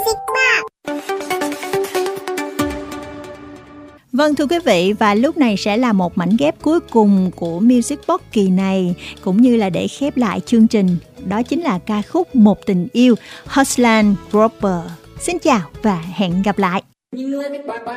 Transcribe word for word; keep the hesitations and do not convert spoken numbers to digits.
Music Box. Vâng thưa quý vị, và lúc này sẽ là một mảnh ghép cuối cùng của Music Box kỳ này, cũng như là để khép lại chương trình. Đó chính là ca khúc Một Tình Yêu, Ruslan Roper. Xin chào và hẹn gặp lại.